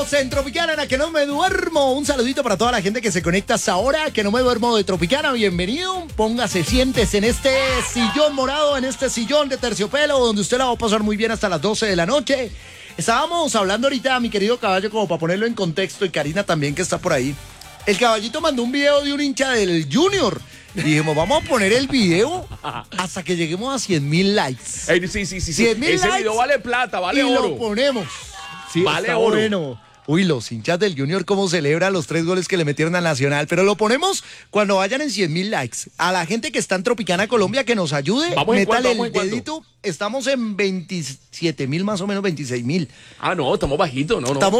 Estamos en Tropicana, en la que no me duermo. Un saludito para toda la gente que se conecta hasta ahora, que no me duermo de Tropicana. Bienvenido. Póngase, siéntese en este sillón morado, en este sillón de terciopelo, donde usted la va a pasar muy bien hasta las 12 de la noche. Estábamos hablando ahorita, mi querido caballo, como para ponerlo en contexto, y Karina también, que está por ahí. El caballito mandó un video de un hincha del Junior. Y dijimos, vamos a poner el video hasta que lleguemos a 100,000 likes. Sí. 100,000 Ese likes video vale plata, vale y oro. lo ponemos. Sí, vale está oro. bueno. Uy, los hinchas del Junior cómo celebran los 3 goles que le metieron al Nacional. Pero lo ponemos cuando vayan en 100,000 likes. A la gente que está en Tropicana, Colombia, que nos ayude. Métale el dedito. Estamos en 27,000, más o menos 26,000. Ah, no, estamos bajitos, no. Estamos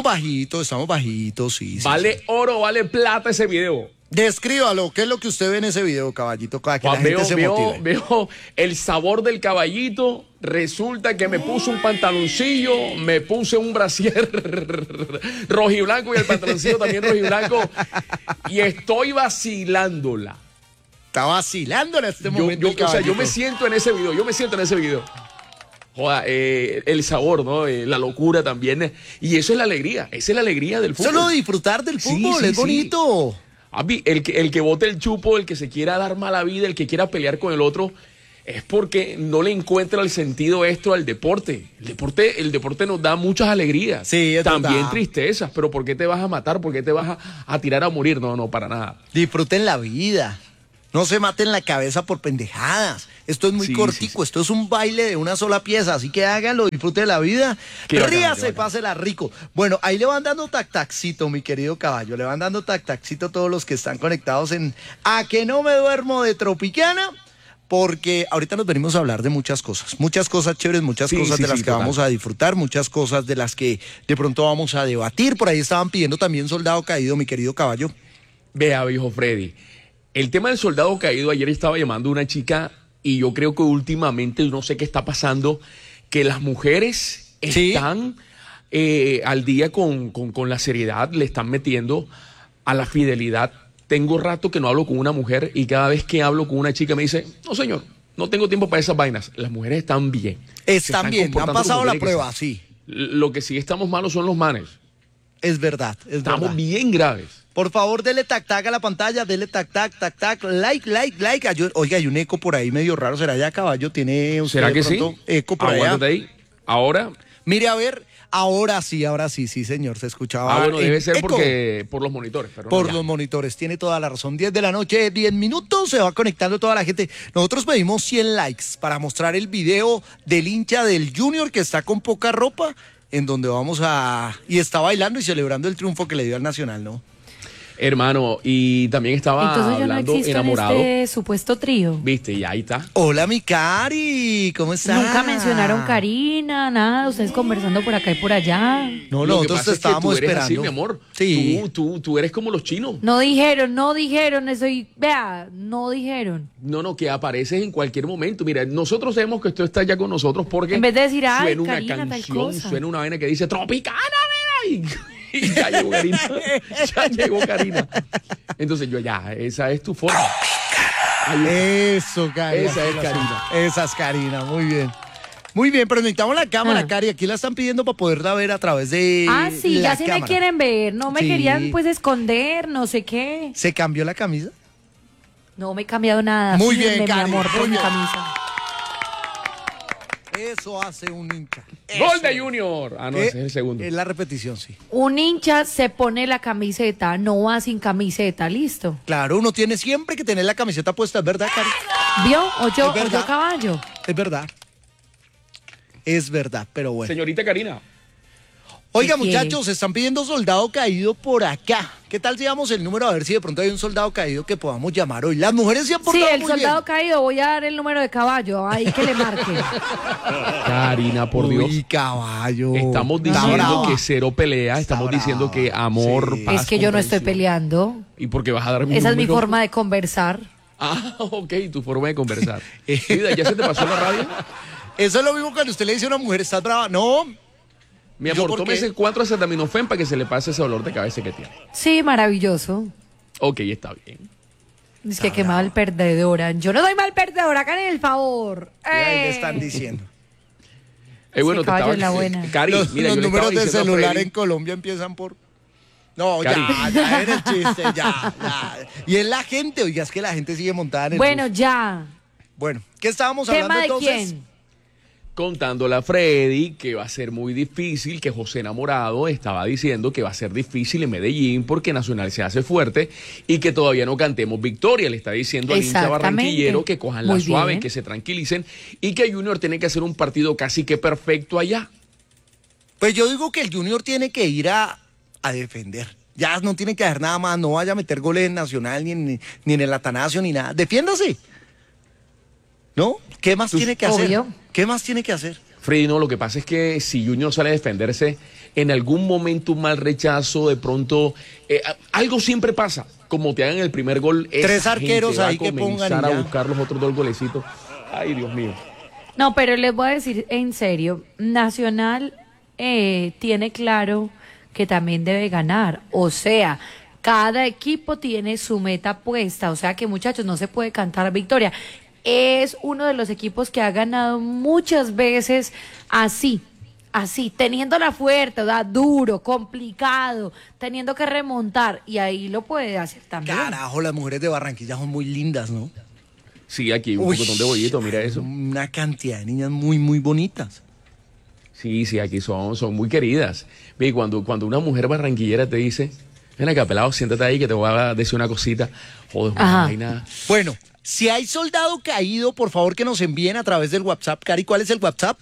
bajitos, sí. Vale oro, vale plata ese video. Descríbalo, ¿qué es lo que usted ve en ese video, caballito? Para que la gente se motive. Veo el sabor del caballito. Resulta que me puse un pantaloncillo, me puse un brasier rojiblanco y el pantaloncillo también rojiblanco. Y estoy vacilándola. Está vacilando en este momento. Yo me siento en ese video, Joda, el sabor, ¿no? La locura también. Y eso es la alegría, esa es la alegría del fútbol. Solo disfrutar del fútbol, sí, es bonito. Sí. El que bote el chupo, el que se quiera dar mala vida, el que quiera pelear con el otro, es porque no le encuentra el sentido esto al deporte. El deporte nos da muchas alegrías. Sí, también verdad. Tristezas, pero ¿por qué te vas a matar? ¿Por qué te vas a tirar a morir? No, para nada. Disfruten la vida. No se maten la cabeza por pendejadas. Esto es muy cortico, esto es un baile de una sola pieza, así que háganlo, disfruten la vida, ríase, pásela rico. Bueno, ahí le van dando tac-tacito, mi querido caballo, le van dando tac-tacito a todos los que están conectados en A que no me duermo de Tropicana, porque ahorita nos venimos a hablar de muchas cosas chéveres, muchas cosas de las que vamos a disfrutar, muchas cosas de las que de pronto vamos a debatir. Por ahí estaban pidiendo también Soldado Caído, mi querido caballo. Vea, viejo Freddy. El tema del Soldado Caído, ayer estaba llamando a una chica y yo creo que últimamente, no sé qué está pasando, que las mujeres están al día con la seriedad, le están metiendo a la fidelidad. Tengo rato que no hablo con una mujer y cada vez que hablo con una chica me dice, no señor, no tengo tiempo para esas vainas. Las mujeres están bien. Están bien, han pasado la prueba, sí. Lo que sí estamos malos son los manes. Es verdad, Estamos bien graves. Por favor, dele tac-tac a la pantalla, dele tac-tac, like. Oiga, hay un eco por ahí medio raro. ¿Será ya, caballo? ¿Tiene usted ¿Será que de pronto sí? eco por allá? Ahí. Ahora. Mire, a ver, ahora sí, señor, se escuchaba. Bueno, debe ser eco. Porque por los monitores. Pero por los monitores, tiene toda la razón. 10 de la noche, 10 minutos, se va conectando toda la gente. Nosotros pedimos 100 likes para mostrar el video del hincha del Junior que está con poca ropa, en donde y está bailando y celebrando el triunfo que le dio al Nacional, ¿no? Hermano, y también estaba entonces hablando yo no enamorado. en este supuesto trío. Viste, y ahí está. Hola, mi Cari, ¿cómo estás? Nunca mencionaron Karina, nada, ustedes conversando por acá y por allá. No, nosotros te estábamos esperando. Así, mi amor. Sí. Tú eres como los chinos. No dijeron, no dijeron. No, que apareces en cualquier momento. Mira, nosotros sabemos que usted está ya con nosotros porque en vez de decir, ay, suena una Karina, tal canción, cosa. suena una vaina que dice Tropicana, nena, y ya llegó Karina. Entonces esa es tu forma. Eso, Cari. Esa es Karina. Esa es Karina, muy bien. Muy bien, pero necesitamos la cámara, Cari. Aquí la están pidiendo para poderla ver a través de sí, la ya sí cámara. me quieren ver. No me querían, pues, esconder, no sé qué. ¿Se cambió la camisa? No me he cambiado nada. Muy Fíjenme, bien, Cari, mi amor, muy por mi bien. camisa. Eso hace un hincha. Gol de Junior. No, ese es el segundo. Es la repetición, sí. Un hincha se pone la camiseta, no va sin camiseta, listo. Claro, uno tiene siempre que tener la camiseta puesta, ¿es verdad, Cari? ¿Vio? O yo caballo. Es verdad, pero bueno. Señorita Karina. Oiga, ¿Qué quiere? muchachos, se están pidiendo Soldado Caído por acá. ¿Qué tal si damos el número a ver si de pronto hay un soldado caído que podamos llamar hoy? Las mujeres se han portado Sí, el muy soldado bien. caído, voy a dar el número de caballo, ahí que le marque. Karina, por Dios. Uy, caballo. Estamos Está diciendo brava. que cero pelea, Está estamos brava. diciendo que amor, Sí. paz, Es que yo no estoy comprensión. peleando. ¿Y por qué vas a dar mi Esa es mi número? forma de conversar. Ok, tu forma de conversar. Mira, ¿ya se te pasó la radio? Eso es lo mismo cuando usted le dice a una mujer, ¿estás brava? No. Mi ¿Yo amor, por tómese qué? 4 acetaminofén para que se le pase ese dolor de cabeza que tiene. Sí, maravilloso. Ok, está bien. Es que qué mal perdedora. Yo no soy mal perdedora, hagan el favor. Ahí le están diciendo. Bueno, Ese caballo es la buena. Cari, Los, mira, los yo le números estaba de diciendo a celular Freddy- en Colombia empiezan por... No, Cari. ya era el chiste, ya. Y es la gente, oiga, es que la gente sigue montada en el Bueno, bus. ya. Bueno, ¿qué estábamos ¿Tema hablando de entonces? quién? Contándole a Freddy que va a ser muy difícil, que José Enamorado estaba diciendo que va a ser difícil en Medellín porque Nacional se hace fuerte y que todavía no cantemos victoria. Le está diciendo al hincha Exactamente. barranquillero que cojan la Muy suave, bien. que se tranquilicen y que Junior tiene que hacer un partido casi que perfecto allá. Pues yo digo que el Junior tiene que ir a defender. Ya no tiene que hacer nada más, no vaya a meter goles en Nacional ni en el Atanasio ni nada. Defiéndase. ¿No? ¿Qué más tiene que hacer? obvio. ¿Qué más tiene que hacer? Freddy, no, lo que pasa es que si Junior sale a defenderse, en algún momento un mal rechazo, de pronto, algo siempre pasa. Como te hagan el primer gol, esa Tres arqueros gente va ahí a que pongan comenzar y a ya. buscar los otros 2 golecitos. Ay, Dios mío. No, pero les voy a decir en serio, Nacional tiene claro que también debe ganar. O sea, cada equipo tiene su meta puesta. O sea que, muchachos, no se puede cantar victoria. Es uno de los equipos que ha ganado muchas veces así, teniéndola fuerte, ¿verdad? Duro, complicado, teniendo que remontar. Y ahí lo puede hacer también. Carajo, las mujeres de Barranquilla son muy lindas, ¿no? Sí, aquí un Uy, pocotón de bollito, mira eso. Una cantidad de niñas muy, muy bonitas. Sí, aquí son muy queridas. Ve, cuando una mujer barranquillera te dice, ven acá, pelado, siéntate ahí que te voy a decir una cosita. Joder, una Ajá. vaina. Bueno, si hay soldado caído, por favor que nos envíen a través del WhatsApp. Cari, ¿cuál es el WhatsApp?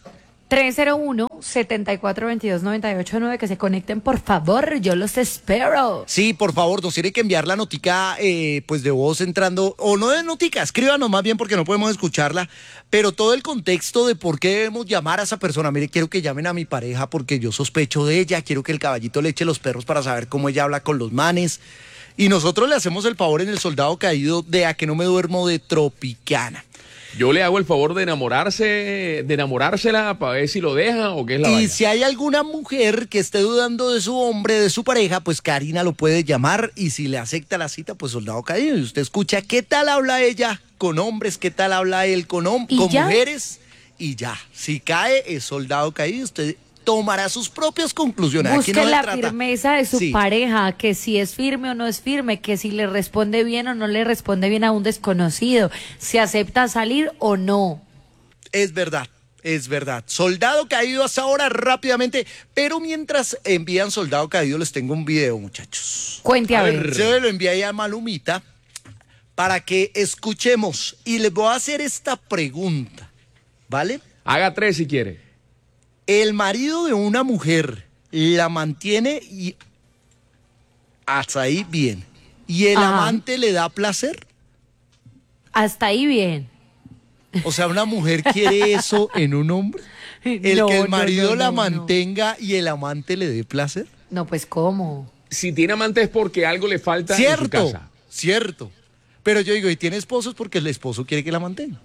301-7422-989, que se conecten, por favor, yo los espero. Sí, por favor, nos tiene que enviar la notica pues de voz entrando, o no de notica, escríbanos más bien porque no podemos escucharla, pero todo el contexto de por qué debemos llamar a esa persona. Mire, quiero que llamen a mi pareja porque yo sospecho de ella, quiero que el caballito le eche los perros para saber cómo ella habla con los manes. Y nosotros le hacemos el favor en el soldado caído de A que no me duermo de Tropicana. Yo le hago el favor de enamorársela para ver si lo deja o qué es la Y vaina. si hay alguna mujer que esté dudando de su hombre, de su pareja, pues Karina lo puede llamar y si le acepta la cita, pues soldado caído. Y usted escucha qué tal habla ella con hombres, qué tal habla él con ¿Y ya? mujeres y ya. Si cae, es soldado caído. Usted tomará sus propias conclusiones. Aquí Busque no se la trata- firmeza de su Sí. pareja, que si es firme o no es firme, que si le responde bien o no le responde bien a un desconocido, si acepta salir o no. Es verdad. Es verdad. Soldado caído hasta ahora rápidamente, pero mientras envían soldado caído les tengo un video, muchachos. Cuente a A ver. ver. Se lo envié ahí a Malumita para que escuchemos y les voy a hacer esta pregunta, ¿vale? Haga 3 si quiere. El marido de una mujer la mantiene y hasta ahí bien. ¿Y el Ajá. amante le da placer? Hasta ahí bien. O sea, ¿una mujer quiere eso en un hombre? ¿El No, que no, el marido no, la no, no. mantenga y el amante le dé placer? No, pues ¿cómo? Si tiene amante es porque algo le falta en su Cierto, casa. cierto. Pero yo digo, ¿y tiene esposo? Es porque el esposo quiere que la mantenga.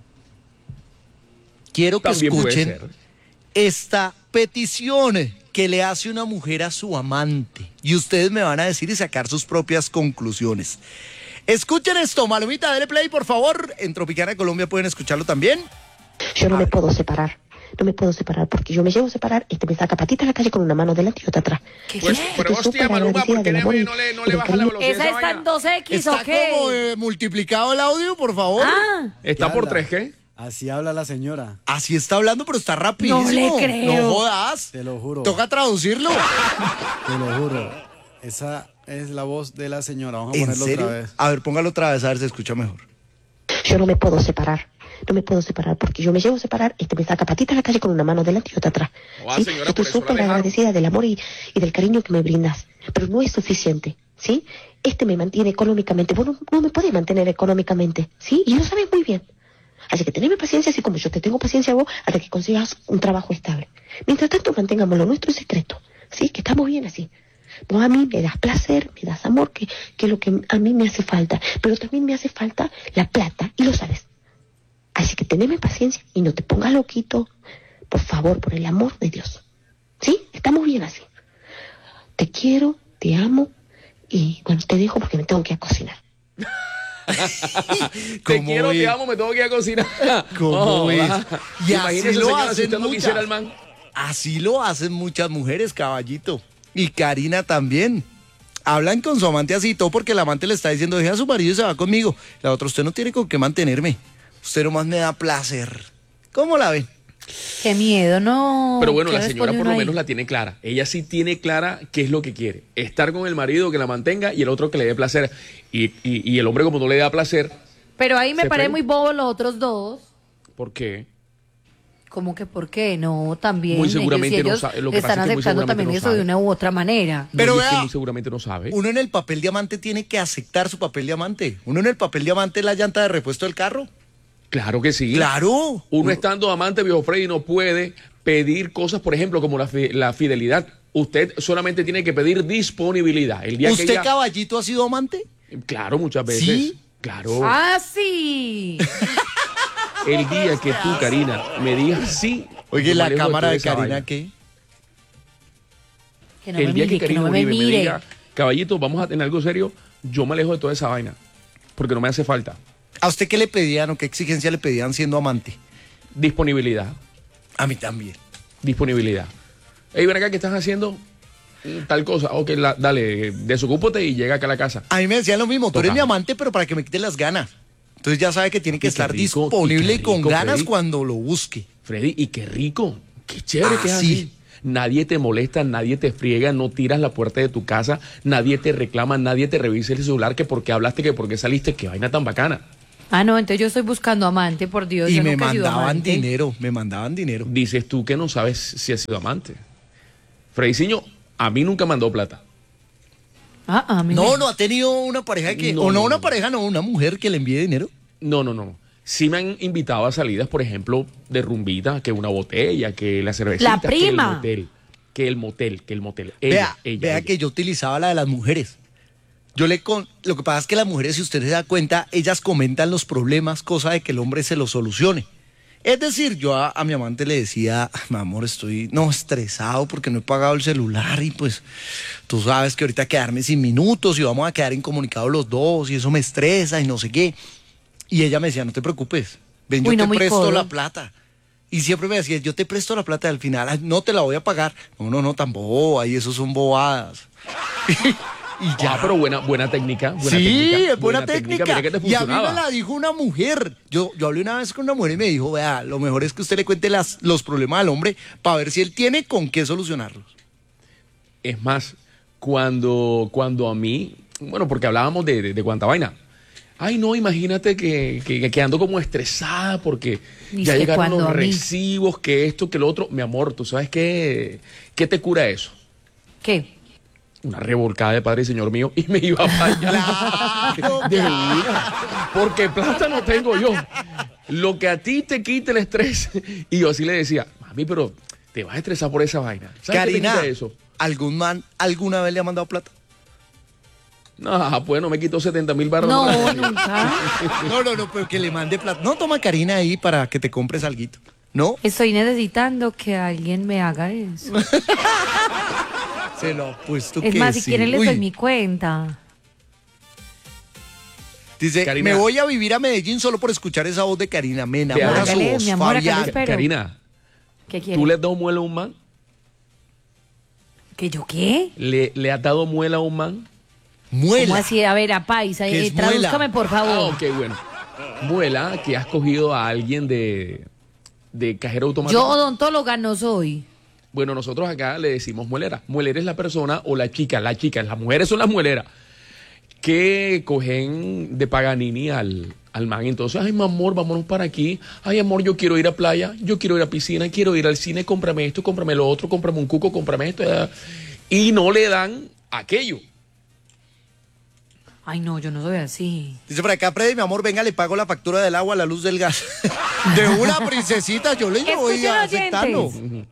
Quiero que También puede escuchen ser. esta petición que le hace una mujer a su amante. Y ustedes me van a decir y sacar sus propias conclusiones. Escuchen esto, Malumita, dale play, por favor. En Tropicana Colombia pueden escucharlo también. Yo no me puedo separar. No me puedo separar porque yo me llevo a separar, me saca patita a la calle con una mano delante y otra atrás. Pues, ¿Sí? pero Estoy hostia, súper Maluma, agradecida ¿por qué del amor y- no le y del baja la cariño. velocidad? ¿Esa está en 2X Está o qué? como multiplicado el audio, por favor. Ah, ¿Está por 3 qué? Así habla la señora, Así está hablando, pero está rapidísimo. No le creo. No jodas. te lo juro, Toca traducirlo. te lo juro. Esa es la voz de la señora. Vamos a ¿En ponerlo serio? otra vez. A ver, póngalo otra vez, a ver si se escucha mejor. Yo no me puedo separar. No me puedo separar porque yo me llevo a separar, me saca patita a la calle con una mano delante y otra atrás. Ah, ¿Sí? señora, Estoy por eso la súper dejaron. agradecida del amor y del cariño que me brindas. Pero no es suficiente, ¿sí? Me mantiene económicamente. Vos no me podés mantener económicamente, ¿sí? Y lo sabes muy bien. Así que teneme paciencia, así como yo te tengo paciencia a vos, hasta que consigas un trabajo estable. Mientras tanto, mantengamos lo nuestro en secreto, ¿sí? Que estamos bien así. Vos a mí me das placer, me das amor, que es lo que a mí me hace falta. Pero también me hace falta la plata, y lo sabes. Así que teneme paciencia y no te pongas loquito, por favor, por el amor de Dios. ¿Sí? Estamos bien así. Te quiero, te amo, y bueno, te dejo porque me tengo que ir a cocinar. Te ¿Cómo quiero, es? te amo, me tengo que ir a cocinar. ¿Cómo es? Y así Imagínese, lo señora, si hacen usted no muchas. quisiera el man. Así lo hacen muchas mujeres, caballito. Y Karina también. Hablan con su amante así, todo porque el amante le está diciendo, deja a su marido y se va conmigo. La otra, usted no tiene con qué mantenerme. Usted nomás me da placer. ¿Cómo la ven? Qué miedo, no. Pero bueno, ¿Qué la señora responde por lo uno ahí? menos la tiene clara. Ella sí tiene clara qué es lo que quiere. Estar con el marido que la mantenga y el otro que le dé placer. Y el hombre como no le da placer, Pero ahí me Se paré fue. muy bobo los otros dos. ¿por qué? ¿Cómo que por qué? No, también. Muy seguramente ellos, no ellos sabe. Lo que están pasa es que muy aceptando seguramente también no eso sabe. de una u otra manera. Pero No, y es que vea, muy seguramente no sabe. uno en el papel diamante tiene que aceptar su papel diamante. Uno en el papel diamante es la llanta de repuesto del carro. Claro que sí. Claro. Uno estando amante, viejo Freddy, no puede pedir cosas, por ejemplo, como la fidelidad. Usted solamente tiene que pedir disponibilidad. El día que ¿Usted, ella... caballito, ha sido amante? Claro, muchas veces. ¿Sí? Claro. ¡Ah, sí! El día que tú, Karina, me digas sí. Oye, yo me la alejo cámara toda de esa Karina, vaina. ¿qué? Que no El me día mire, que que Karina no me Uribe me mire. diga, caballito, vamos a tener algo serio, yo me alejo de toda esa vaina. Porque no me hace falta. ¿A usted qué le pedían o qué exigencia le pedían siendo amante? Disponibilidad. A mí también. Disponibilidad. Ey, ven acá, ¿qué estás haciendo? Tal cosa. Ok, dale, desocúpate y llega acá a la casa. A mí me decían lo mismo, tú eres Total. mi amante, pero para que me quites las ganas. Entonces ya sabe que tiene que Y qué estar rico, disponible y y qué con rico, ganas Freddy. cuando lo busque. Freddy, y qué rico. Qué chévere que es sí. así. Nadie te molesta, nadie te friega, no tiras la puerta de tu casa, nadie te reclama, nadie te revisa el celular, que porque hablaste, que porque saliste, qué vaina tan bacana. Ah, no, entonces yo estoy buscando amante, por Dios. Y yo me nunca he sido mandaban amante. dinero, me mandaban dinero. Dices tú que no sabes si has sido amante. Freddyciño, a mí nunca mandó plata. Ah, a mí No, me- no ha tenido una pareja que, No, o no no, una no. pareja, no, una mujer que le envíe dinero. No. Sí me han invitado a salidas, por ejemplo, de rumbita, que una botella, que la cervecita, La prima. que el motel. Ella, Vea que yo utilizaba la de las mujeres. Lo que pasa es que las mujeres, si usted se da cuenta, ellas comentan los problemas, cosa de que el hombre se los solucione. Es decir, yo a mi amante le decía, mi amor, estoy estresado porque no he pagado el celular y pues tú sabes que ahorita quedarme sin minutos y vamos a quedar incomunicados los dos y eso me estresa y no sé qué. Y ella me decía, no te preocupes, ven, yo Uy, no, te muy presto codo. la plata. Y siempre me decía, yo te presto la plata y al final "Ay, no te la voy a pagar". No, tampoco, ahí eso son bobadas. Y ya. Ah, pero buena técnica. Sí, es buena técnica. Mira que te Y a mí me funcionaba. la dijo una mujer. Yo hablé una vez con una mujer y me dijo, vea, lo mejor es que usted le cuente los problemas al hombre para ver si él tiene con qué solucionarlos. Es más, cuando a mí, bueno, porque hablábamos de cuánta vaina. Ay, no, imagínate que ando como estresada porque Dice, ya llegaron ¿cuándo los a mí? recibos, que esto, que lo otro. Mi amor, ¿tú sabes qué te cura eso? ¿Qué? Una revolcada de Padre y Señor mío y me iba para allá. De una. Porque plata no tengo yo. Lo que a ti te quite el estrés. Y yo así le decía, mami, pero te vas a estresar por esa vaina. ¿Sabes qué te Karina, quita eso? ¿algún man alguna vez le ha mandado plata? No, pues no me quitó 70,000 barras. No, nunca. No, pero que le mande plata. No, toma Karina ahí para que te compres alguito. ¿No? Estoy necesitando que alguien me haga eso. Se lo apuesto Es que más, si sí. quieren les Uy, doy mi cuenta. dice, Karina. me voy a vivir a Medellín solo por escuchar esa voz de Karina. Me enamora su Hágale, voz, mi amor, acá lo Fabián. espero. Karina, ¿Qué quieren? ¿tú le has dado muela a un man? ¿Que yo qué? ¿Le has dado muela a un man? Muela. ¿Cómo así? A ver, a paisa, ¿Qué es tradúzcame muela? por favor. Ah, ok, bueno. Muela, que has cogido a alguien de cajero automático. Yo odontóloga no soy. Bueno, nosotros acá le decimos muelera. Muelera es la persona o la chica, las mujeres son las mueleras, que cogen de Paganini al man. Entonces, ay, mi amor, vámonos para aquí. Ay, amor, yo quiero ir a playa, yo quiero ir a piscina, quiero ir al cine, cómprame esto, cómprame lo otro, cómprame un cuco, cómprame esto. Y no le dan aquello. Ay, no, yo no soy así. Dice por acá, Freddy, mi amor, venga, le pago la factura del agua, la luz del gas. De una princesita, yo le voy Escuchen, aceptando. oyentes.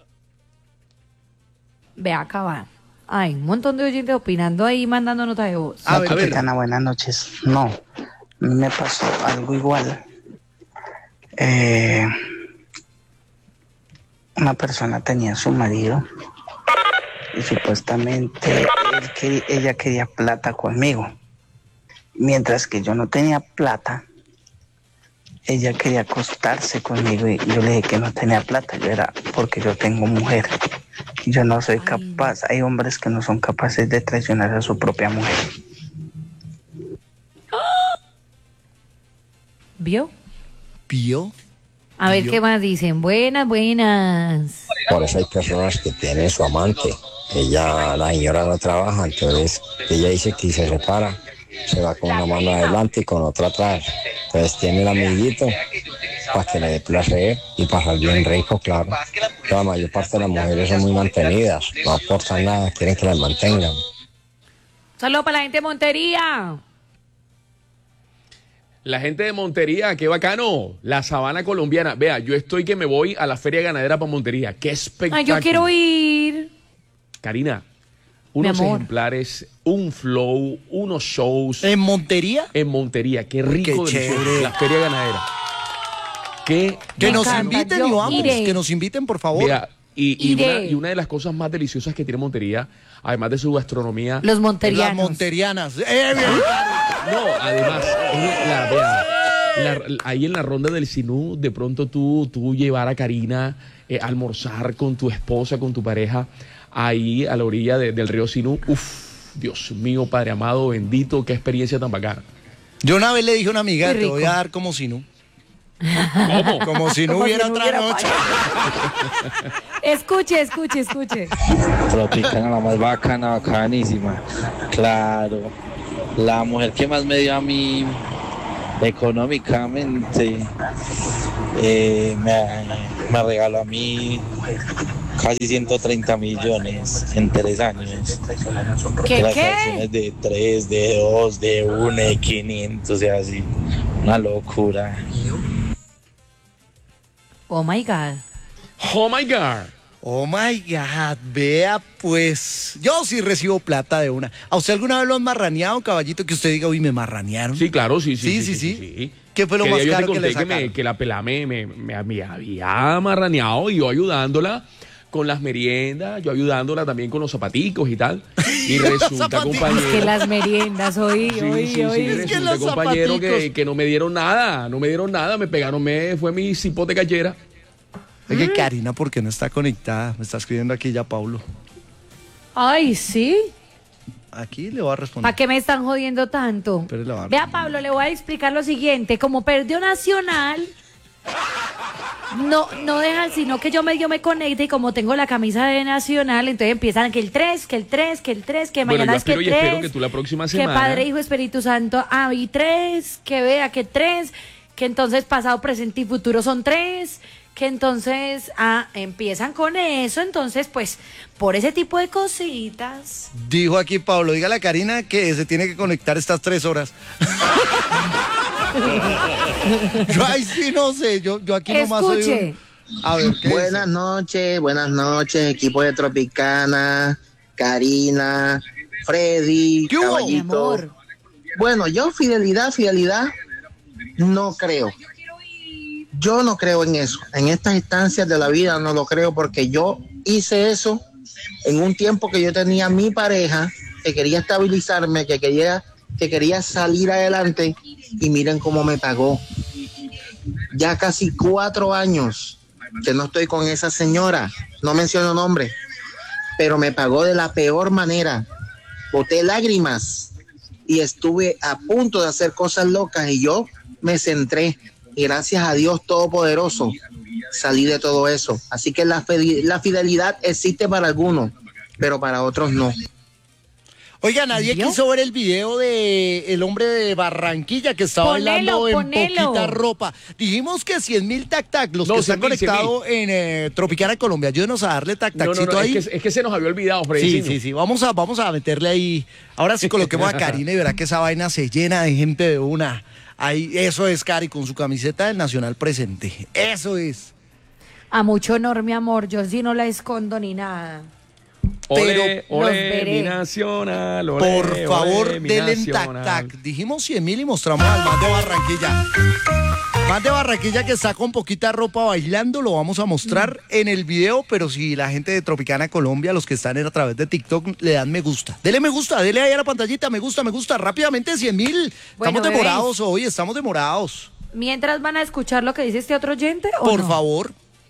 Ve acá va. Ay, un montón de oyentes opinando ahí, mandando nota de voz. A ver, Capitana, buenas noches. No, me pasó algo igual. Una persona tenía a su marido y supuestamente ella quería plata conmigo. Mientras que yo no tenía plata, ella quería acostarse conmigo y yo le dije que no tenía plata. Yo era porque yo tengo mujer. Yo no soy capaz. Hay hombres que no son capaces de traicionar a su propia mujer. ¿Vio? ¿Vio? A ver qué más dicen. Buenas. Por eso hay personas que tienen su amante. La señora no trabaja, entonces ella dice que si se separa, se va con una mano adelante y con otra atrás. Entonces tiene el amiguito para que le dé placer y pasar bien rico, claro. La mayor parte de las mujeres son muy mantenidas, no aportan nada, quieren que las mantengan. Saludos para la gente de Montería. La gente de Montería, qué bacano. La sabana colombiana. Vea, yo estoy que me voy a la feria ganadera para Montería. Qué espectáculo. Ay, yo quiero ir. Karina, unos ejemplares, un flow, unos shows. ¿En Montería? En Montería, qué rico. Qué chévere. La feria ganadera. Que nos inviten y vamos, que nos inviten, por favor. Vea, y una de las cosas más deliciosas que tiene Montería, además de su gastronomía. Los monterianos. Las monterianas. No, además, ahí en la ronda del Sinú, de pronto tú llevar a Karina a almorzar con tu esposa, con tu pareja, ahí a la orilla del río Sinú. Uf, Dios mío, Padre amado, bendito, qué experiencia tan bacana. Yo una vez le dije a una amiga, te voy a dar como Sinú. ¿Cómo? Como si no hubiera otra noche. Escuche. Tropicana, la más bacana, bacanísima. Claro. La mujer que más me dio a mí económicamente me regaló a mí casi 130 millones en 3 años. ¿Qué? Las acciones de 3, de 2, de 1, de 500, o sea, así. Una locura. Oh my God. Oh my God. Oh my God, vea pues, yo sí recibo plata de una. ¿A usted alguna vez lo han marraneado, caballito, que usted diga, uy, me marranearon? Sí, claro, sí. ¿Qué fue lo más caro que le sacaron? Que la pelada me había marraneado y yo ayudándola con las meriendas, yo ayudándola también con los zapaticos y tal. Y resulta, compañero... Es que las meriendas, oí. Resulta, compañero, que no me dieron nada, me pegaron, fue mi cipote cachera. Es que Karina, ¿por qué no está conectada? Me está escribiendo aquí ya Paulo. Ay, ¿sí? Aquí le voy a responder. ¿Para qué me están jodiendo tanto? Vea, Pablo, le voy a explicar lo siguiente. Como perdió Nacional, no dejan sino que yo medio me conecte, y como tengo la camisa de Nacional, entonces empiezan que el 3, que mañana es que el 3. Espero que tú la próxima semana. Que Padre, Hijo, Espíritu Santo, y 3, que vea que 3, que entonces pasado, presente y futuro son 3. Que entonces empiezan con eso, entonces pues por ese tipo de cositas. Dijo aquí Pablo, dígale a Karina que se tiene que conectar estas 3 horas. Yo ahí sí no sé, yo aquí nomás soy A ver, buenas noches, equipo de Tropicana, Karina, Freddy, Caballito. Bueno, yo fidelidad, no creo. Yo no creo en eso. En estas instancias de la vida no lo creo, porque yo hice eso en un tiempo que yo tenía mi pareja, que quería estabilizarme, que quería salir adelante, y miren cómo me pagó. Ya casi 4 años que no estoy con esa señora, no menciono nombre, pero me pagó de la peor manera. Boté lágrimas y estuve a punto de hacer cosas locas, y yo me centré. Y gracias a Dios Todopoderoso salí de todo eso. Así que la fidelidad existe para algunos, pero para otros no. Oiga, nadie quiso ver el video de el hombre de Barranquilla que está bailando en poquita ropa. Dijimos que 100,000 tac-tac, los que están conectados en Tropicana Colombia. Ayúdenos a darle tac-tacito ahí. Es que se nos había olvidado, Freddy. Sí. Vamos a meterle ahí. Ahora sí coloquemos a Karina y verá que esa vaina se llena de gente de una. Ahí, eso es, Cari, con su camiseta del Nacional presente. Eso es. A mucho honor, mi amor. Yo sí no la escondo ni nada. Ole, mi Nacional, por favor, denle en tac-tac. Dijimos 100,000 y mostramos al más de Barranquilla. Más de Barranquilla que está con poquita ropa bailando, lo vamos a mostrar en el video, pero si la gente de Tropicana Colombia, los que están a través de TikTok, le dan me gusta. Dele me gusta, dele ahí a la pantallita, me gusta, rápidamente 100,000. Estamos demorados hoy, estamos demorados. Mientras van a escuchar lo que dice este otro oyente, ¿o Por no? favor.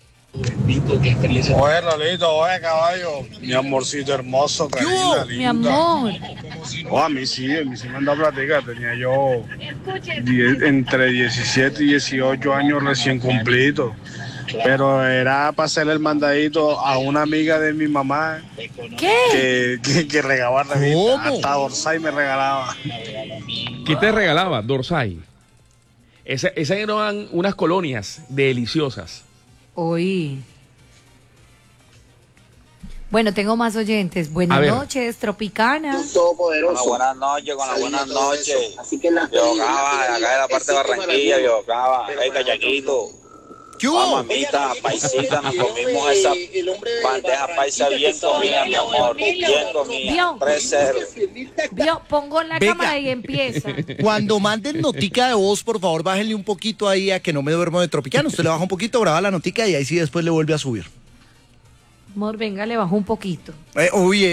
Oye, Lolito, oye, caballo. Mi amorcito hermoso, Karina, Mi amor. a mí sí me han dado platica. Tenía yo entre 17 y 18 años recién cumplidos. Pero era para hacerle el mandadito a una amiga de mi mamá. ¿Qué? Que regalaba revistas. Hasta Dorsai me regalaba. ¿Qué te regalaba, Dorsai? Esas eran unas colonias deliciosas. Oí. Bueno, tengo más oyentes. Buenas noches, Tropicana. Todopoderoso. Buenas noches, con las buenas noches. Así que la Biocaba, acá de la parte de Barranquilla, Biocaba, hey, callaquito. Mamita, paisita, nos comimos esa bandeja paisa bien comida, mi amor, bien comida, 3-0. Pongo la cámara y empieza. Cuando manden notica de voz, por favor, bájenle un poquito ahí a que no me duermo de Tropicana. Usted le baja un poquito, graba la notica y ahí sí después le vuelve a subir. Amor, venga, le bajo un poquito. Uy,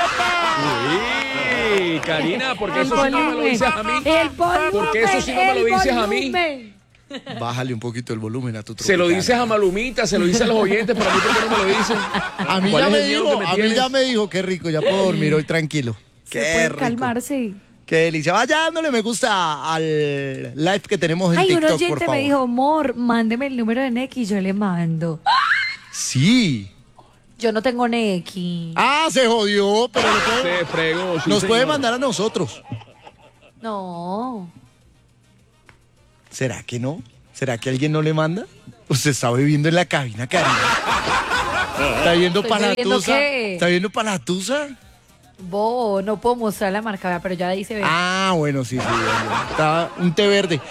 Karina, porque eso sí no me lo dices a mí. Porque eso sí no me lo dices a mí. Bájale un poquito el volumen a tu Tropicana. Se lo dices a Malumita, se lo dices a los oyentes, pero a mí, ¿por qué no me lo dicen? A mí ya me dijo, qué rico, ya puedo dormir hoy tranquilo. Qué rico. Calmarse. Qué delicia. Vaya dándole me gusta al live que tenemos en TikTok, un oyente por favor. me dijo, amor, mándeme el número de Neki y yo le mando. Sí. Yo no tengo Neki. Se jodió, pero se fregó. Nos puede mandar a nosotros. No. ¿Será que no? ¿Será que alguien no le manda? Usted está bebiendo en la cabina, Karina. ¿Está viendo para la tusa? ¿Está viendo para la tusa? No puedo mostrar la marca, pero ya dice ver. Bueno, sí. Está un té verde.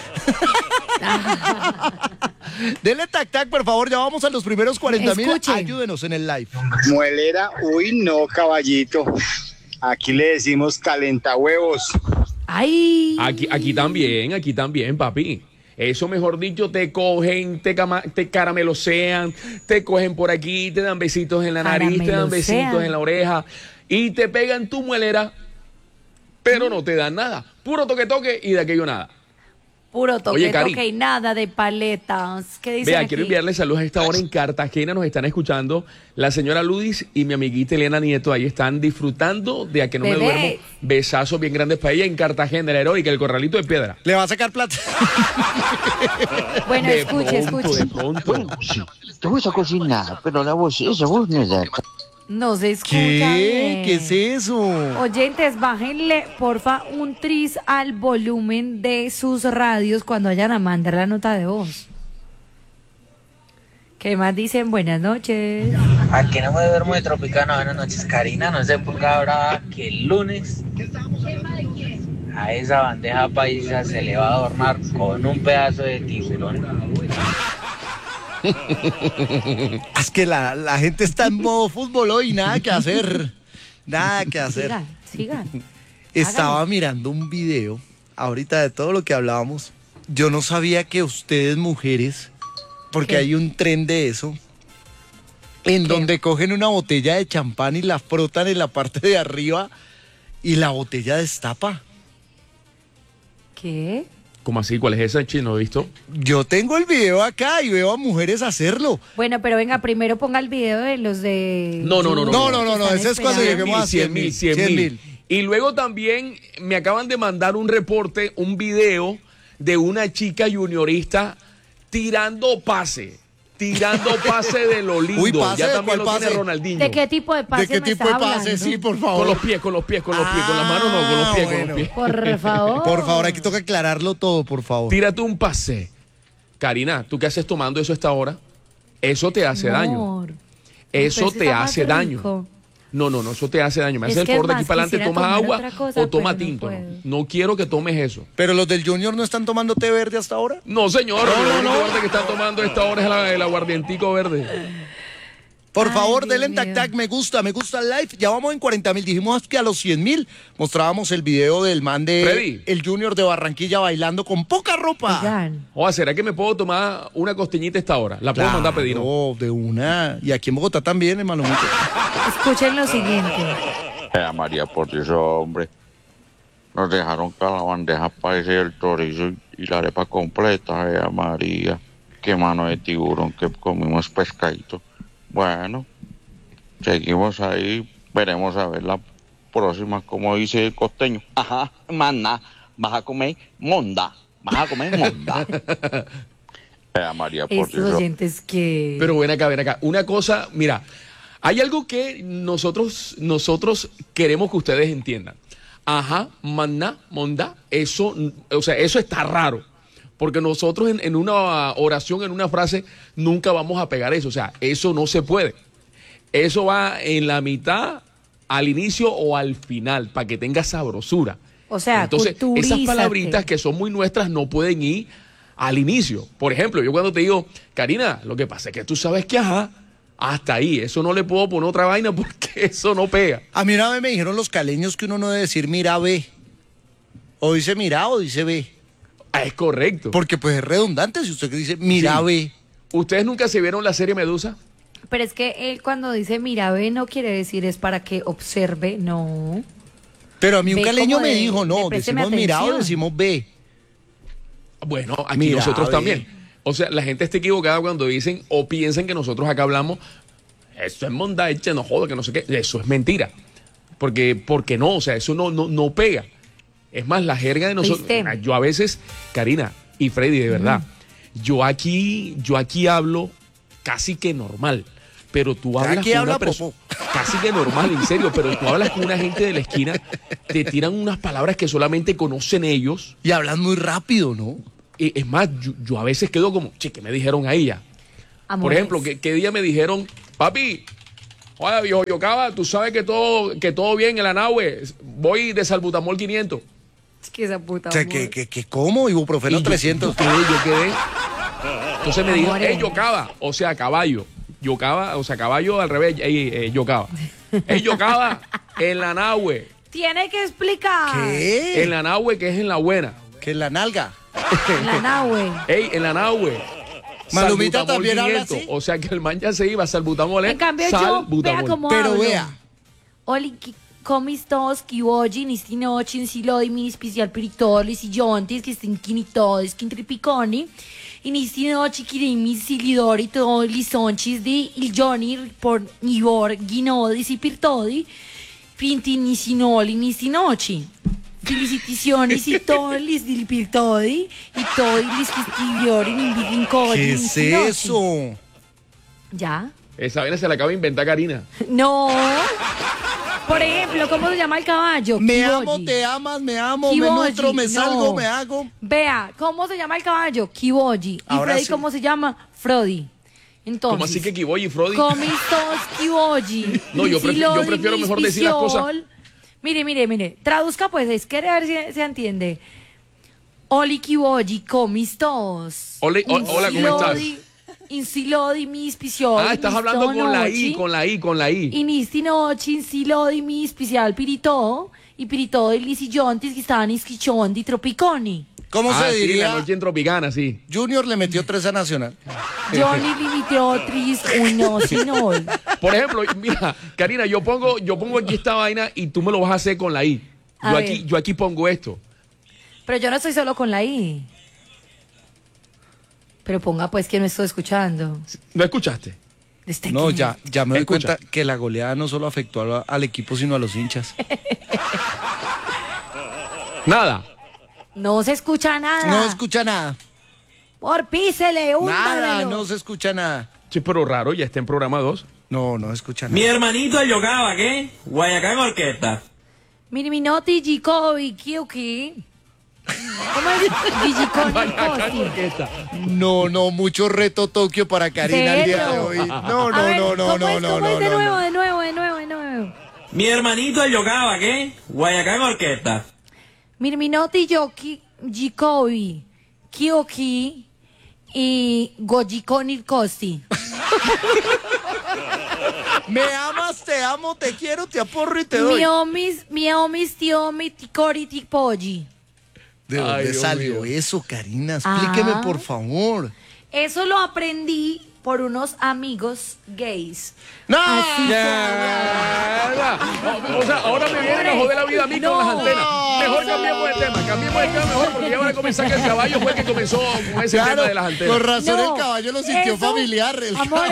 Dele tac, por favor, ya vamos a los primeros 40,000. Ayúdenos en el live. Muelera, no, caballito. Aquí le decimos calentahuevos. ¡Ay! Aquí también, papi. Eso, mejor dicho, te cogen, te caramelosean, te cogen por aquí, te dan besitos en la nariz, te dan besitos en la oreja y te pegan tu muelera, pero no te dan nada. Puro toque y de aquello nada. Puro toque y nada de paletas. ¿Qué dicen aquí? Quiero enviarle saludos a esta hora en Cartagena. Nos están escuchando la señora Ludis y mi amiguita Elena Nieto. Ahí están disfrutando de A que no me duermo. Besazos bien grandes para ella en Cartagena, la heroica, el Corralito de Piedra. Le va a sacar plata. Bueno, escuche. Bueno, sí, te voy a cocinar, pero esa voz no es de acá. No se escucha bien. ¿Qué es eso? Oyentes, bájenle, porfa, un tris al volumen de sus radios cuando vayan a mandar la nota de voz. ¿Qué más dicen? Buenas noches. A que no me duermo de Tropicana. Buenas noches, Karina. No sé por qué habrá que el lunes a esa bandeja paisa se le va a adornar con un pedazo de tiburón. Es que la gente está en modo fútbol hoy, nada que hacer. Sigan. Estaba mirando un video ahorita de todo lo que hablábamos. Yo no sabía que ustedes mujeres, porque hay un tren de eso, en donde cogen una botella de champán y la frotan en la parte de arriba y la botella destapa. ¿Qué? ¿Cómo así? ¿Cuál es esa, chino? ¿He visto? Yo tengo el video acá y veo a mujeres hacerlo. Bueno, pero venga, primero ponga el video de los de... No. Ese es cuando lleguemos a 100,000. Y luego también me acaban de mandar un reporte, un video de una chica juniorista tirando pase de lo lindo. Uy, pase, ya también lo pase? tiene Ronaldinho. ¿De qué tipo de pase? ¿De qué tipo de pase? Sí, por favor. Con los pies, con las manos no, con los pies. Por favor. Por favor, aquí toca aclararlo todo, por favor. Tírate un pase. Karina, ¿tú qué haces tomando eso a esta hora? Eso te hace daño. Eso te hace daño. No, eso te hace daño. Me hace el favor de aquí para adelante, tomas agua o toma tinto. No quiero que tomes eso. ¿Pero los del Junior no están tomando té verde hasta ahora? No, señor. Lo único verde que están tomando a esta hora es el aguardientico verde. Por favor, denle en tac, me gusta el live. Ya vamos en 40,000. Dijimos que a los 100,000 mostrábamos el video del man de Freddy. El Junior de Barranquilla bailando con poca ropa. ¿Será que me puedo tomar una costeñita a esta hora? ¿La puedo mandar a pedir? No, de una. Y aquí en Bogotá también, hermano. Escuchen lo siguiente. María, por Dios, hombre. nos dejaron con la bandeja paisa y el chorizo y la arepa completa. María, qué mano de tiburón que comimos pescadito. Bueno, seguimos ahí, veremos a ver la próxima, como dice el costeño. Ajá, mana, vas a comer monda. María, por Estos oyentes que... Pero ven acá. Una cosa, mira, hay algo que nosotros queremos que ustedes entiendan. Ajá, maná, monda, eso está raro. Porque nosotros en una oración, en una frase, nunca vamos a pegar eso. O sea, eso no se puede. Eso va en la mitad, al inicio o al final, para que tenga sabrosura. O sea, entonces, esas palabritas que son muy nuestras no pueden ir al inicio. Por ejemplo, yo cuando te digo, Karina, lo que pasa es que tú sabes que ajá, hasta ahí. Eso no le puedo poner otra vaina porque eso no pega. A mí una vez me dijeron los caleños que uno no debe decir mira ve. O dice mira o dice ve. Ah, es correcto. Porque pues es redundante si usted dice mira ve. ¿Ustedes nunca se vieron la serie Medusa? Pero es que él cuando dice mira ve no quiere decir es para que observe, no. Pero a mí un Ve caleño me como dijo, no, présteme decimos mira o atención. decimos ve. Bueno, aquí Mira, nosotros ve. también. O sea, la gente está equivocada cuando dicen o piensan que nosotros acá hablamos, eso es monda, eche, no joda, que no sé qué. Eso es mentira. Porque no, o sea, eso no pega. Es más, la jerga de nosotros. Yo a veces, Karina y Freddy, de verdad, yo aquí hablo casi que normal. Pero tú hablas Aquí con habla una persona casi que normal, en serio, pero tú hablas con una gente de la esquina, te tiran unas palabras que solamente conocen ellos. Y hablan muy rápido, ¿no? Es más, yo a veces quedo como, che, ¿qué me dijeron a ella? Amores. Por ejemplo, ¿qué día me dijeron, papi, oye, viejo Yocaba, tú sabes que todo bien en la nave, voy de salbutamol 500. Es que esa puta. O sea, que ¿cómo? Ibuprofeno 300. Yo quedé. Entonces me dijo, Yocaba, o sea, caballo. Yocaba, o sea, caballo al revés, Yocaba. Yocaba en la nahue. Tiene que explicar. ¿Qué? En la nahue, que es en la buena. Que en la nalga. En la nahue. En la nahue. Malumita también 500, habla así. O sea que el man ya se iba a salbutamol. En cambio yo, vea cómo Pero hablo. vea. Oli, comistos, kiwoji, nistinochi, insilodi, mini especial peritolis y yontis, que estén quinitodes, quintripiconi. Y nistinochi, kirimi, silidori, todo, lisonchis, di, il joni, por, nivor, ginodis y pirtodi, pinti, nisinoli, nistinochi. Felicitaciones y tolis, di, pirtodi, y todo, lisquistiviori, nimbigincodi. ¿Qué es eso? ¿Ya? Esa vaina se la acaba de inventar Karina. No. Por ejemplo, ¿cómo se llama el caballo? Me Kiboji. amo, te amas, me amo, Kiboji, me nutro, me salgo, no. me hago. Vea, ¿cómo se llama el caballo? Kiboji. ¿Y Ahora Freddy sí. cómo se llama? Frodi. Entonces, ¿Cómo así que Kiboyi y Frodi? Comistos Kiboji. No, yo prefiero mejor decir las cosas. Mire. Traduzca pues, es que a ver si se entiende. Oli Kiboji, comistos. Hola, ¿cómo estás? Insilodi, mis pisiol. Estás hablando con la I. Inistinochi, insilodi, mi especial pirito. Y pirito de lisillontis que estaban isquichondi, tropiconi. ¿Cómo se Sí, diría? la noche en Tropicana, sí. Junior le metió 3 a Nacional. Johnny limitó tris, uno, sinol. Por ejemplo, mira, Karina, yo pongo aquí esta vaina y tú me lo vas a hacer con la I. Yo aquí pongo esto. Pero yo no estoy solo con la I. Pero ponga pues que no estoy escuchando. ¿No escuchaste? No, ya me doy Escucha. cuenta que la goleada no solo afectó al equipo, sino a los hinchas. Nada. No se escucha nada. No escucha nada. Por písele, Nada, no se escucha nada. Sí, pero raro, ya está en programa 2. No escucha nada. Mi hermanito Yocaba, ¿qué? Guayacán Orquesta. Miriminoti, Gicovi, Kiuki. ¿Cómo es? No, mucho reto Tokio para Karina el día de hoy. No. De nuevo. Mi hermanito Yocaba, ¿qué? Guayacán Orquesta. Miriminoti, Yoki, Gicovi, Kiuki y Gojikoni Costi. Me amas, te amo, te quiero, te aporro y te doy. Miomis, tiomi, ticori, tipoji. ¿De dónde Dios salió mío. eso, Karina? Explíqueme, por favor. Eso lo aprendí por unos amigos gays. ¡No! O sea, ahora me vienen a joder la vida a mí con las antenas. Mejor cambiemos de tema mejor, porque ya van a comenzar que el caballo fue el que comenzó con ese tema de las antenas. Con razón el caballo lo sintió familiar. Amores.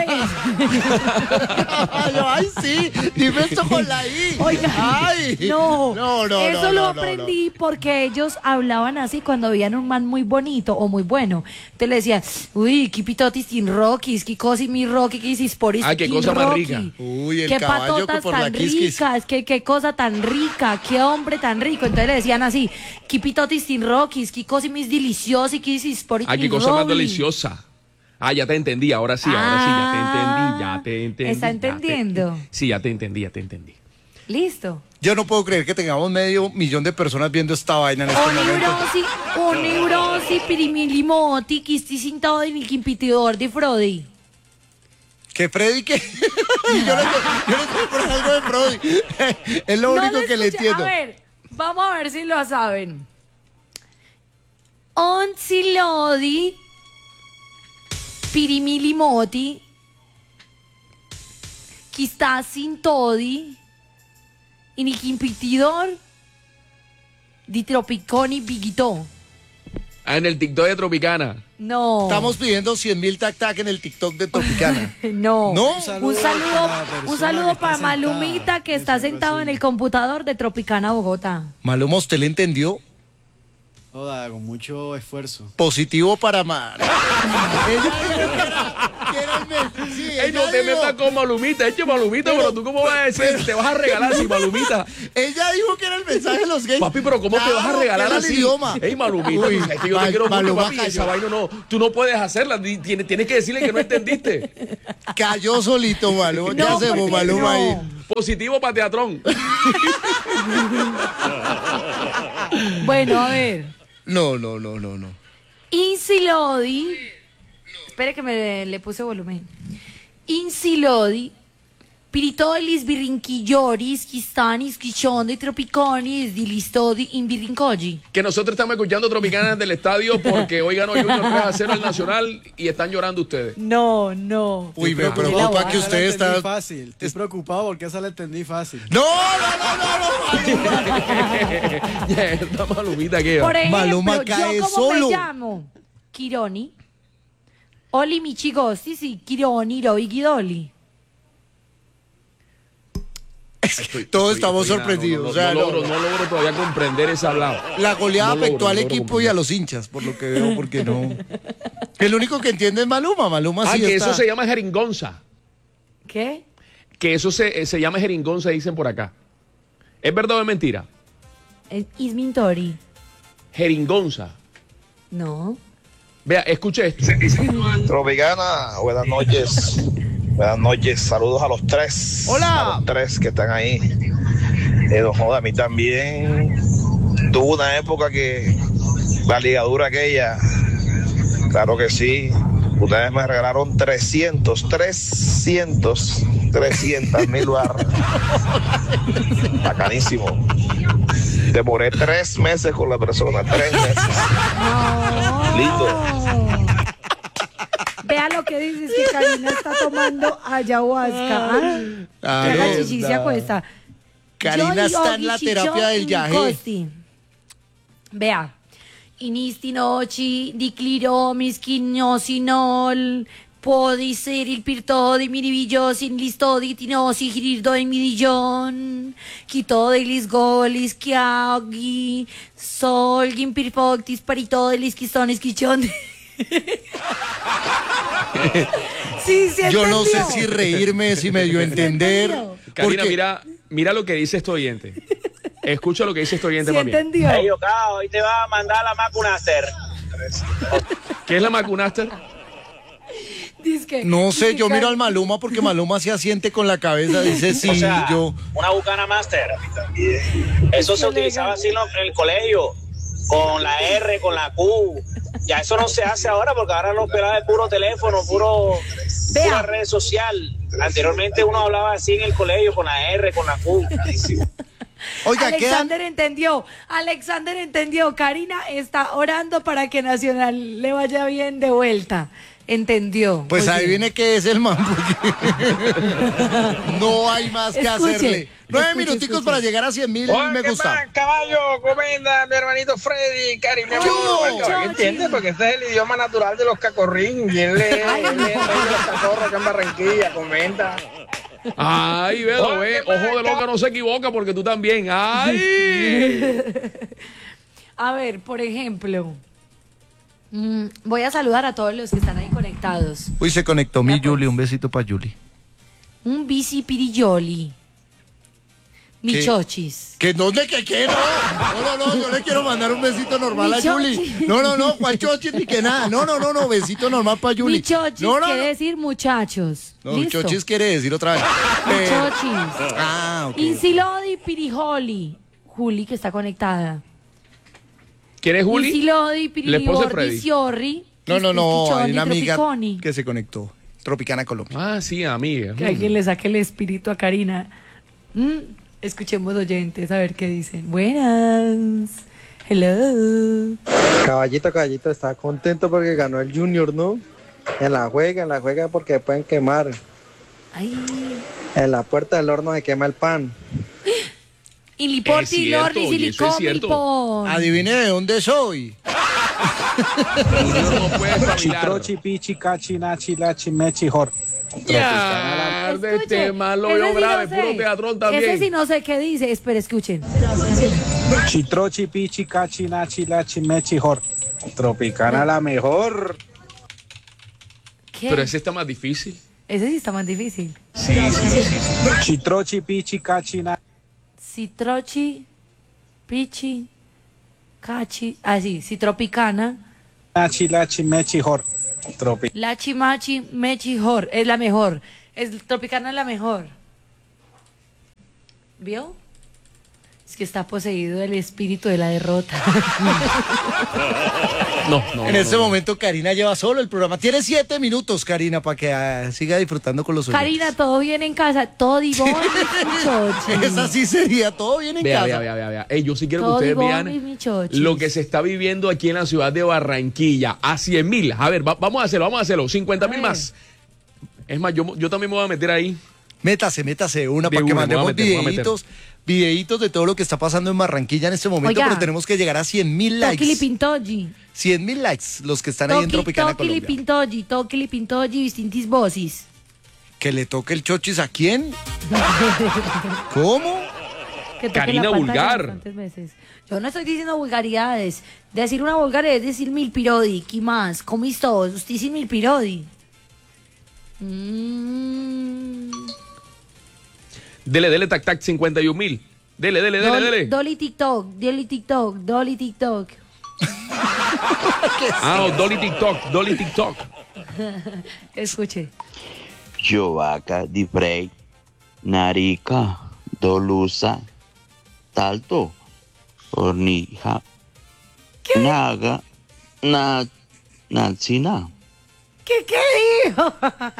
Ay, sí, dime esto con la I. Oiga, ay, no. Eso lo aprendí porque ellos hablaban así cuando veían un man muy bonito o muy bueno. Entonces le decían, uy, qué pitotis sin Rockies, qué cosi mi Rocky, qué hisporis. Ay, qué cosa más rica. Uy, el qué caballo patotas por tan la quisquis. ricas, qué cosa tan rica, qué hombre tan rico. Entonces le decían así, qué pitotis sin Rockies, qué cosi mis deliciosi, qué hisporis. Ay, qué cosa más deliciosa. Ah, ya te entendí, ahora sí, ya te entendí. ¿Está entendiendo? Sí, ya te entendí. Listo. Yo no puedo creer que tengamos 500,000 de personas viendo esta vaina en este momento. Oneurosi, pirimilimoti, quisti sintado en el quimpitidor de Frodi. ¿Qué Freddy qué? yo le estoy por algo de Frodi. Es lo único que le entiendo. A ver, vamos a ver si lo saben. Onsilodi, pirimilimoti, quista sintodi, en el quimpitidor de Tropiconi Biguito. En el TikTok de Tropicana. No. Estamos pidiendo 100,000 tac-tac en el TikTok de Tropicana. No. Un saludo para Malumita que está sentado en el computador de Tropicana, Bogotá. Maluma, ¿usted le entendió? Toda, con mucho esfuerzo. Positivo para Mar. Ey, no te metas con Malumita, Malumita, pero tú cómo vas a decir, te vas a regalar si Malumita. Ella dijo que era el mensaje de los gays. Papi, pero ¿cómo te vas a regalar así? Idioma. Ey, Malumita, es que yo te quiero mucho, papi, esa vaina no, tú no puedes hacerla, tienes que decirle que no entendiste. Cayó solito, Maluma. ¿Qué hacemos, Maluma ahí? Positivo para Teatrón. Bueno, a ver. No. Insilodi. Espere que le puse volumen. Insilodi. Piritolis birrinquilloris, quistanis, quichondi, tropiconis, dilistodi, imbirrincogi. Que nosotros estamos escuchando Tropicana del estadio porque hoy ganó Junior 3-0 al Nacional y están llorando ustedes. No. Uy, me preocupa que usted está... fácil. Estoy preocupado porque esa la entendí fácil. No. Esta Malumita que Por ejemplo, Maluma cae yo como solo. me llamo Kironi, Oli Michigosti, sí, Kironi, Roy Guidoli. Todos estamos sorprendidos. No logro todavía comprender ese hablado. La goleada afectó al equipo y a los hinchas, por lo que veo, porque no. El único que entiende es Maluma. Maluma sí que está... eso se llama jeringonza. ¿Qué? Que eso se llama jeringonza, dicen por acá. ¿Es verdad o es mentira? Ismintori. Jeringonza. No. Vea, escuche esto. Tropicana, buenas noches. Buenas noches, saludos a los tres. Hola. A los tres que están ahí. No joda, a mí también tuvo una época que la ligadura aquella, claro que sí. Ustedes me regalaron 300,000 barras. Bacanísimo. Demoré 3 meses con la persona, 3 meses. Lindo. Vea lo que dices, que Karina está tomando ayahuasca. Claro, la chichi se acuesta. Karina está en la terapia del viaje. Vea. Inistinochi, dicliro, misquinosinol, podi ser il pirto di miribillosin, listo di tinosi, girirdo di midillon, quito de lis golis, chiagui, sol, gimpirfoctis, parito de lis quistones, quichon. Sí, sí, yo no sé si reírme, si me dio a entender. Karina, porque... mira lo que dice este oyente. Escucha lo que dice este oyente, mami. ¿Entendió? Hey, Ocao, hoy te va a mandar la Macunaster. ¿Qué es la Macunaster? No sé, yo miro al Maluma porque Maluma se asiente con la cabeza, dice sí, o sea, yo... Una Bucana Master. Eso se utilizaba así en el colegio, con la R, con la Q. Ya eso no se hace ahora porque ahora los pelados de puro teléfono, pura red social. Anteriormente uno hablaba así en el colegio, con la R, con la Q. Oiga, Alexander entendió. Karina está orando para que Nacional le vaya bien de vuelta. Entendió. Pues Oye. ahí viene que es el man. No hay más que hacerle. 9 minuticos para llegar a 100.000 me gusta. Caballo, comenda, mi hermanito Freddy, Cari, mi amor. ¿Entiendes? Porque este es el idioma natural de los cacorrín. Y él es el rey de los cacorros acá en Barranquilla, comenta. Ay, velo, ve. Ojo de loca, no se equivoca porque tú también. ¡Ay! A ver, por ejemplo, voy a saludar a todos los que están ahí conectados. Uy, se conectó mi Yuli, un besito para Yuli. Un bici pirilloli. Mi ¿Qué? chochis. ¿Que dónde? ¿Qué? No, yo le quiero mandar un besito normal a Yuli. No, ¿cuál chochis ni que nada? No, besito normal para Yuli. Mi chochis quiere decir muchachos. No, ¿Listo? chochis quiere decir otra vez. Mi chochis. Ah, ok. Insilodi pirijoli. Juli, que está conectada. ¿Quién es Juli? Insilodi La esposa de Freddy. pirilibordi. No, hay una amiga Tropiconi. que se conectó. Tropicana Colombia. Ah, sí, amiga. Que alguien le saque el espíritu a Karina. Escuchemos oyentes, a ver qué dicen. Buenas. Hello. Caballito, está contento porque ganó el Junior, ¿no? En la juega porque pueden quemar. Ay. En la puerta del horno se quema el pan. Iliporti, Lordi, Silicón, Adivine de dónde soy. Chitrochi, pichi, cachi, nachi, lachi, mechi, jor. Ya, de este malo yo grave, puro teatrón también. Ese sí no sé qué dice. Espera, escuchen. Chitrochi, pichi, cachi, nachi, lachi, mechi, jor. Tropicana la mejor. ¿Qué? Pero ese está más difícil. Ese sí está más difícil. Sí. Chitrochi, pichi, cachi, nachi. Citrochi, pichi, cachi. Ah, sí, Citropicana. Nachi, lachi, mechi, jor. Lachi, machi, mechi, jor. Es la mejor. Tropicana es la mejor. ¿Vio? Es que está poseído el espíritu de la derrota. No. En este momento Karina lleva solo el programa. Tiene 7 minutos, Karina, para que siga disfrutando con los oyentes. Karina, ¿todo bien en casa? Todo digón, Esa sí sería, todo bien en casa. Vea. Yo sí quiero Todo que ustedes digón, vean mi chochis. lo que se está viviendo aquí en la ciudad de Barranquilla. A 100.000. A ver, vamos a hacerlo. 50.000 más. Es más, yo también me voy a meter ahí. Métase una para que mandemos videitos de todo lo que está pasando en Barranquilla en este momento. Oiga, pero tenemos que llegar a 100.000 likes. Toquili Pintogi. 100.000 likes, los que están ahí en Tropicana Colombia. Toquili Pintogi, distintis voces. ¿Que le toque el chochis a quién? ¿Cómo? Karina vulgar. Yo no estoy diciendo vulgaridades. Decir una vulgaridad es decir mil pirodi. ¿Qué más? ¿Cómo es todo? Usted dice mil pirodi. Dele, tac, 51.000. Dele. Dolly TikTok. Dolly TikTok. Escuche. Yovaca di Frey, Narica, Dolusa, Talto, Hornija, Naga, Nancina. ¿Qué dijo?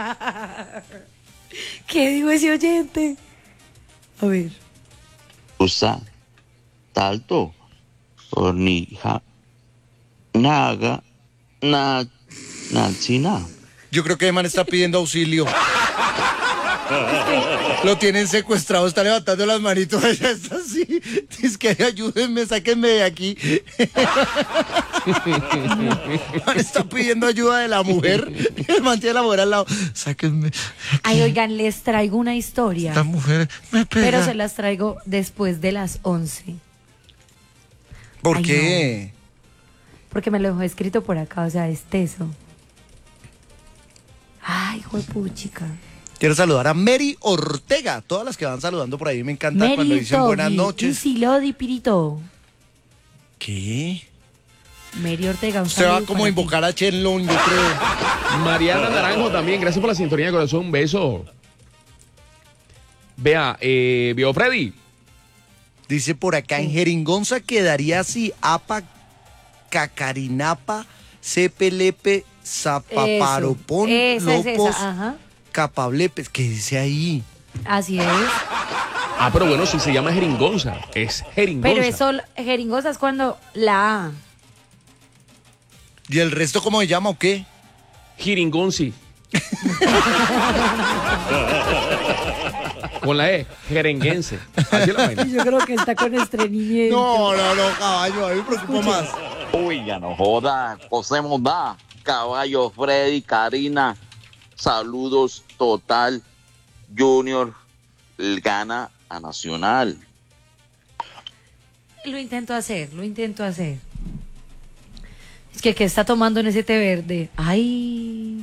¿Qué dijo ese oyente? A ver. Usa, Talto, Hornija, Naga, Nancina. Yo creo que man está pidiendo auxilio. Lo tienen secuestrado, está levantando las manitos, ella está así. Es que ayúdenme, sáquenme de aquí. Man está pidiendo ayuda de la mujer. El man tiene a la mujer al lado. Sáquenme. Ay, oigan, les traigo una historia. Esta mujer me pega. Pero se las traigo después de las 11. ¿Por qué? No. Porque me lo dejó escrito por acá, o sea, es teso. Ay, juepuchica. Quiero saludar a Mary Ortega. Todas las que van saludando por ahí me encanta Mary cuando dicen buenas noches. Insilodi Pirito. ¿Qué? Mary Ortega. Usted va como a invocar a Chenlong, yo creo. Mariana Naranjo también. Gracias por la sintonía de corazón. Un beso. Vea, vio Freddy. Dice por acá en Jeringonza quedaría así: apa, cacarinapa, cepelepe, zapaparopón, lopos, capablepes. ¿Qué dice ahí? Así es. Ah, pero bueno, si se llama Jeringonza, es Jeringonza. Pero eso, Jeringonza es cuando la A. ¿Y el resto cómo se llama o qué? Jiringonzi. Con la E, jerenguense. Así la vaina. Yo creo que está con estreñimiento. No, caballo, a mí me preocupa más. Uy, ya no joda, cosemos da. Caballo, Freddy, Karina, saludos total. Junior gana a Nacional. Lo intento hacer. Es que, ¿qué está tomando en ese té verde? Ay.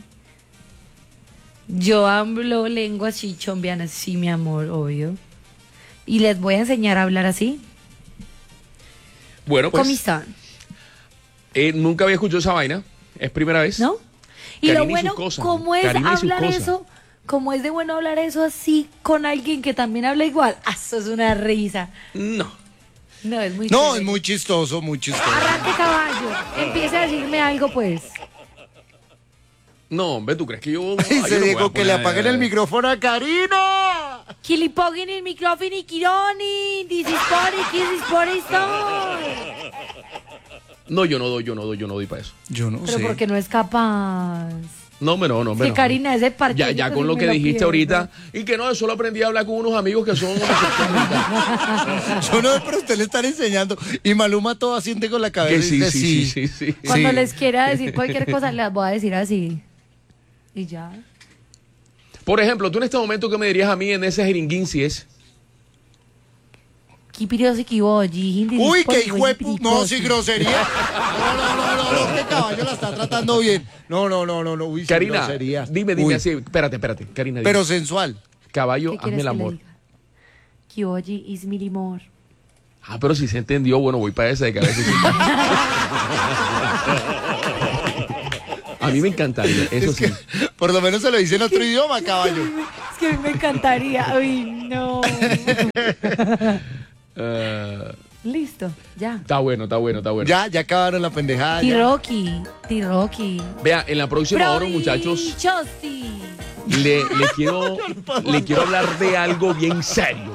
Yo hablo lengua chichombiana, sí, mi amor, obvio. Y les voy a enseñar a hablar así. Bueno, pues. ¿Cómo están? Nunca había escuchado esa vaina. Es primera vez. ¿No? Y Karina lo bueno, ¿cómo es hablar eso? ¿Cómo es de bueno hablar eso así con alguien que también habla igual? Ah, eso es una risa. No, es muy No, es muy chistoso, muy chistoso. Arranque, caballo. Empiece a decirme algo, pues. No, hombre, ¿tú crees que yo...? Dice Diego que le apaguen el micrófono a Karina. Que le paguen el micrófono y Kironi. This is por No, yo no doy para eso. Yo no sé. Pero porque no es capaz. No. Que Karina, ese parque. Ya con lo que dijiste ahorita. Y que no, eso lo aprendí a hablar con unos amigos que son... Yo no, pero usted le están enseñando. Y Maluma todo asiente con la cabeza. Que sí. Cuando les quiera decir cualquier cosa, les voy a decir así. Y ya. Por ejemplo, tú en este momento, ¿qué me dirías a mí en ese jeringuinci es? Uy, qué hijo de puta. No, sí, grosería. No, este caballo la está tratando bien. No. Uy, sí, Karina, grosería. dime así. Espérate, Karina. Pero dime. sensual. Caballo, hazme el amor. Kiboji is mi limor. Ah, pero si se entendió, bueno, voy para esa de cabeza. A mí me encantaría, eso sí. Por lo menos se lo dice en otro idioma, caballo. Es que a mí me encantaría. Uy, no. Listo, ya. Está bueno. Ya acabaron la pendejada. T-Rocky. Vea, en la próxima hora, muchachos, le quiero hablar de algo bien serio.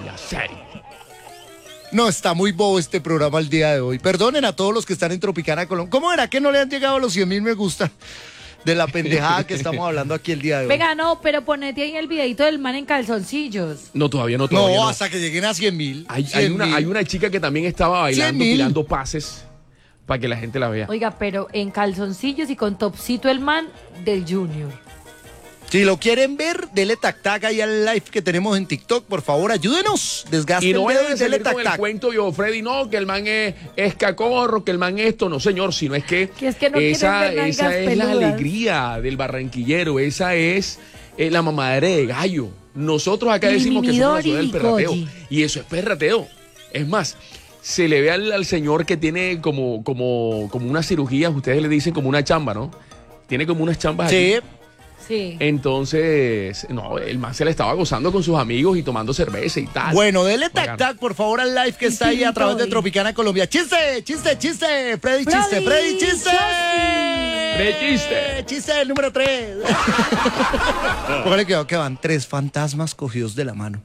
No, está muy bobo este programa el día de hoy. Perdonen a todos los que están en Tropicana Colombia. ¿Cómo era que no le han llegado los 100,000 me gusta de la pendejada que estamos hablando aquí el día de hoy? Venga, no, pero ponete ahí el videito del man en calzoncillos. No, todavía no. No, hasta que lleguen a 100,000. Hay una chica que también estaba bailando, tirando pases para que la gente la vea. Oiga, pero en calzoncillos y con topcito el man del Junior. Si lo quieren ver, dele tac ahí al live que tenemos en TikTok, por favor, ayúdenos. Desgasten y no vayan a dele salir con el cuento, yo, Freddy, no, que el man es cacorro, que el man esto, no señor, sino es que esa es la alegría del barranquillero, esa es la mamadera de gallo. Nosotros acá decimos que somos la ciudad del perrateo, y eso es perrateo. Es más, se le ve al señor que tiene como unas cirugías, ustedes le dicen como una chamba, ¿no? Tiene como unas chambas aquí. Sí. Entonces, no, el man se le estaba gozando con sus amigos y tomando cerveza y tal. Bueno, dele tac, por favor, al live que está ahí a través de Tropicana Colombia. ¡Chiste! Freddy, chiste. Chiste, el número 3. Póngale cuidado que van 3 fantasmas cogidos de la mano.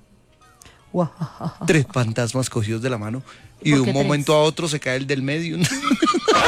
3 fantasmas cogidos de la mano. Y de un momento a otro se cae el del medio.